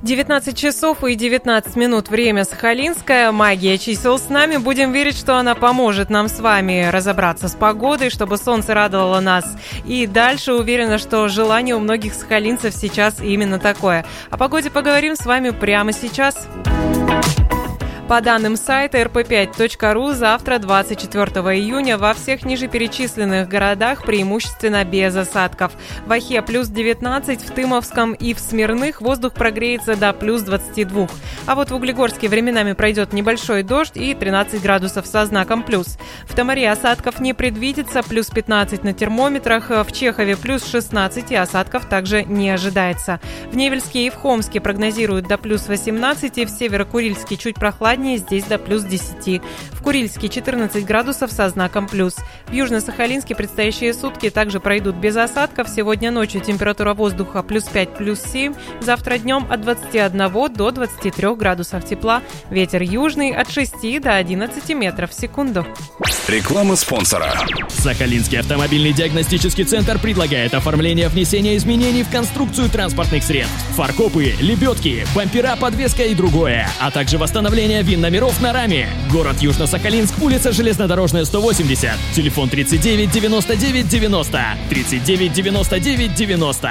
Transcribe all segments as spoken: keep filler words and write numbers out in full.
девятнадцать часов и девятнадцать минут, время сахалинское, магия чисел с нами. Будем верить, что она поможет нам с вами разобраться с погодой, чтобы солнце радовало нас. И дальше уверена, что желание у многих сахалинцев сейчас именно такое. О погоде поговорим с вами прямо сейчас. По данным сайта эр пэ пять точка ру, завтра, двадцать четвёртого июня, во всех нижеперечисленных городах преимущественно без осадков. В Охе плюс девятнадцать, в Тымовском и в Смирных воздух прогреется до плюс двадцати двух. А вот в Углегорске временами пройдет небольшой дождь и тринадцать градусов со знаком плюс. В Тамаре осадков не предвидится, плюс пятнадцать на термометрах, в Чехове плюс шестнадцать и осадков также не ожидается. В Невельске и в Хомске прогнозируют до плюс восемнадцати, в Северо-Курильске чуть прохладнее, здесь до плюс десяти. В Курильске четырнадцать градусов со знаком плюс. В Южно-Сахалинске предстоящие сутки также пройдут без осадков. Сегодня ночью температура воздуха плюс пять, плюс семь. Завтра днем от двадцати одного до двадцати трёх градусов тепла. Ветер южный от шести до одиннадцати метров в секунду. Реклама спонсора. Сахалинский автомобильный диагностический центр предлагает оформление внесения изменений в конструкцию транспортных средств. Фаркопы, лебедки, бампера, подвеска и другое. А также восстановление ВИН-номеров на раме. Город Южно-Сахалинск, улица Железнодорожная, сто восемьдесят. Телефон тридцать девять девяносто девять девяносто. тридцать девять девяносто девять девяносто.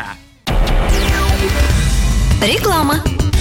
Реклама.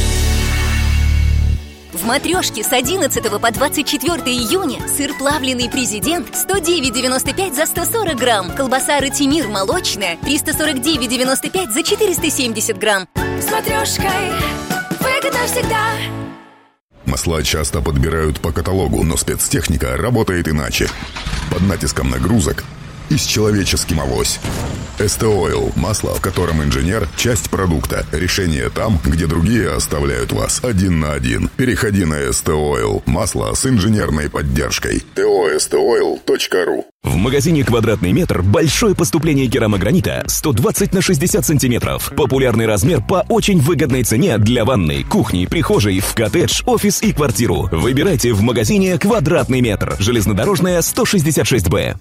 В «Матрешке» с одиннадцатого по двадцать четвёртое июня сыр плавленый «Президент» сто девять девяносто пять за сто сорок грамм. Колбаса «Ратимир» молочная триста сорок девять девяносто пять за четыреста семьдесят грамм. С «Матрешкой» выгодно всегда. Масла часто подбирают по каталогу, но спецтехника работает иначе. Под натиском нагрузок и с человеческим авось. эс тэ Oil – масло, в котором инженер – часть продукта. Решение там, где другие оставляют вас один на один. Переходи на эс тэ Oil – масло с инженерной поддержкой. тэ о эс тэ ойл точка ру. В магазине «Квадратный метр» большое поступление керамогранита сто двадцать на шестьдесят сантиметров. Популярный размер по очень выгодной цене для ванной, кухни, прихожей, в коттедж, офис и квартиру. Выбирайте в магазине «Квадратный метр». Железнодорожная, сто шестьдесят шесть бэ.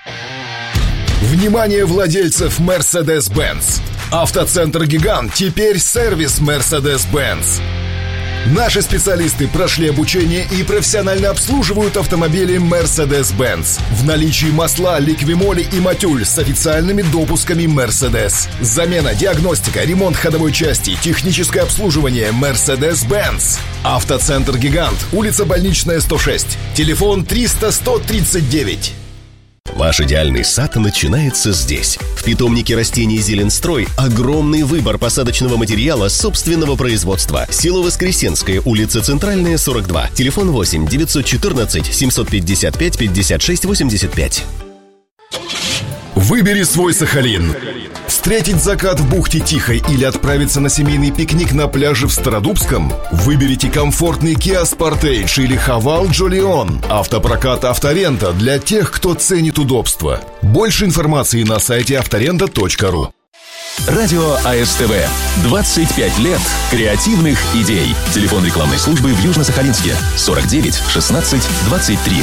Внимание владельцев Mercedes-Benz! Автоцентр «Гигант» теперь сервис Mercedes-Benz. Наши специалисты прошли обучение и профессионально обслуживают автомобили Mercedes-Benz. В наличии масла, ликвимоли и матюль с официальными допусками Mercedes. Замена, диагностика, ремонт ходовой части, техническое обслуживание Mercedes-Benz. Автоцентр «Гигант», улица Больничная, сто шесть. Телефон триста сто тридцать девять. Ваш идеальный сад начинается здесь. В питомнике растений «Зеленстрой» огромный выбор посадочного материала собственного производства. Село Воскресенское, улица Центральная, сорок два. Телефон восемь девятьсот четырнадцать семьсот пятьдесят пять пятьдесят шесть восемьдесят пять. Выбери свой Сахалин. Встретить закат в бухте Тихой или отправиться на семейный пикник на пляже в Стародубском? Выберите комфортный Kia Sportage или Haval Jolion. Автопрокат «Авторента» для тех, кто ценит удобство. Больше информации на сайте авторента точка ру. Радио а эс тэ вэ. двадцать пять лет креативных идей. Телефон рекламной службы в Южно-Сахалинске сорок девять шестнадцать двадцать три.